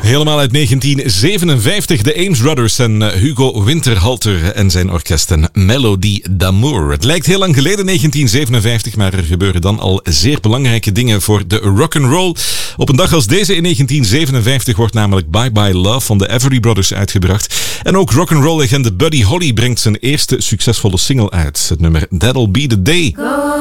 Helemaal uit 1957, de Ames Brothers en Hugo Winterhalter en zijn orkest en Melodie d'Amour. Het lijkt heel lang geleden, 1957, maar er gebeuren dan al zeer belangrijke dingen voor de rock'n'roll. Op een dag als deze in 1957 wordt namelijk Bye Bye Love van de Everly Brothers uitgebracht. En ook rock'n'roll legende Buddy Holly brengt zijn eerste succesvolle single uit. Het nummer That'll Be The Day.